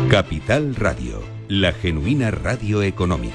Capital Radio, la genuina radio económica.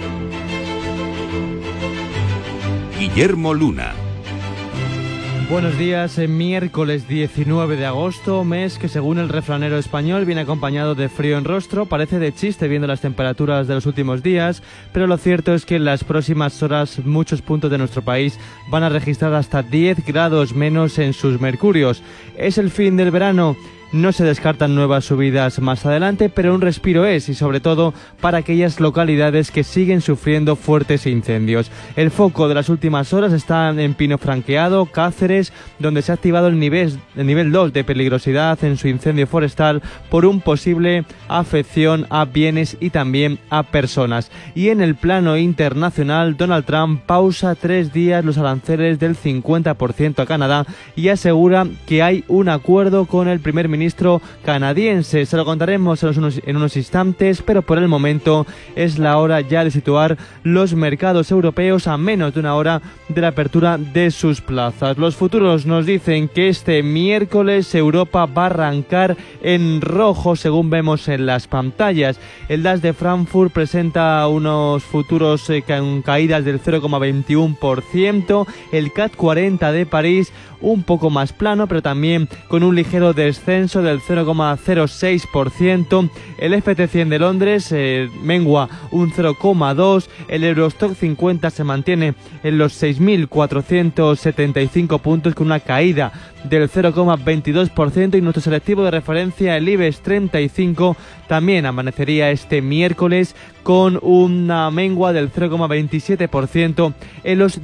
Guillermo Luna. Buenos días, miércoles 19 de agosto, mes que según el refranero español viene acompañado de frío en rostro. Parece de chiste viendo las temperaturas de los últimos días, pero lo cierto es que en las próximas horas muchos puntos de nuestro país van a registrar hasta 10 grados menos en sus mercurios. ¿Es el fin del verano? No se descartan nuevas subidas más adelante, pero un respiro es, y sobre todo para aquellas localidades que siguen sufriendo fuertes incendios. El foco de las últimas horas está en Pino Franqueado, Cáceres, donde se ha activado el nivel 2 de peligrosidad en su incendio forestal por un posible afección a bienes y también a personas. Y en el plano internacional, Donald Trump pausa 3 días los aranceles del 50% a Canadá y asegura que hay un acuerdo con el primer ministro canadiense. Se lo contaremos en unos instantes, pero por el momento es la hora ya de situar los mercados europeos a menos de una hora de la apertura de sus plazas. Los futuros nos dicen que este miércoles Europa va a arrancar en rojo, según vemos en las pantallas. El DAX de Frankfurt presenta unos futuros con caídas del 0,21%, el CAC 40 de París un poco más plano, pero también con un ligero descenso del 0,06%. El FT100 de Londres mengua un 0,2%. El Eurostock 50 se mantiene en los 6.475 puntos con una caída del 0,22%, y nuestro selectivo de referencia, el IBEX 35, también amanecería este miércoles con una mengua del 0,27% en los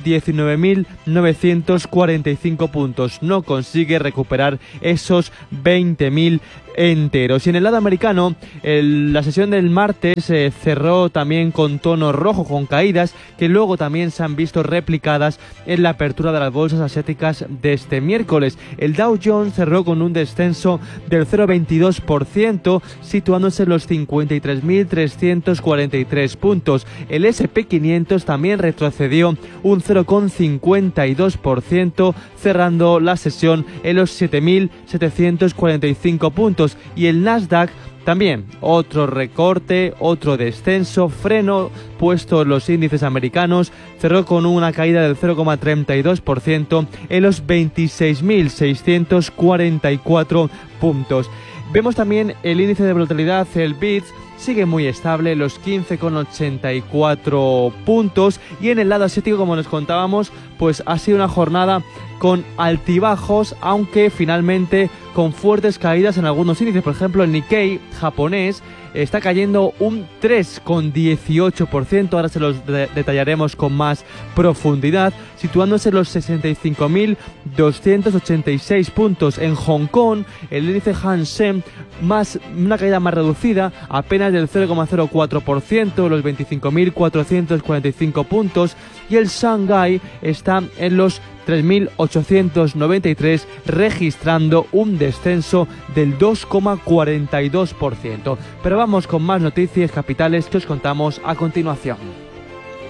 19.945 puntos. No consigue recuperar esos 20.000 enteros. Y en el lado americano, la sesión del martes cerró también con tono rojo, con caídas que luego también se han visto replicadas en la apertura de las bolsas asiáticas de este miércoles. El Dow Jones cerró con un descenso del 0,22%, situándose en los 53.343 puntos. El S&P 500 también retrocedió un 0,52%, cerrando la sesión en los 7.745 puntos. Y el Nasdaq también, otro recorte, otro descenso, freno puesto en los índices americanos, cerró con una caída del 0,32% en los 26.644 puntos. Vemos también el índice de volatilidad, el VIX, sigue muy estable, los 15,84 puntos. Y en el lado asiático, como nos contábamos, pues ha sido una jornada con altibajos, aunque finalmente con fuertes caídas en algunos índices. Por ejemplo, el Nikkei japonés está cayendo un 3,18%, ahora se los detallaremos con más profundidad, situándose en los 65.286 puntos. En Hong Kong, el índice Hang Seng, una caída más reducida, apenas del 0,04%, los 25.445 puntos, y el Shanghai está en los 3.893, registrando un descenso del 2,42%. Pero vamos con más noticias capitales que os contamos a continuación.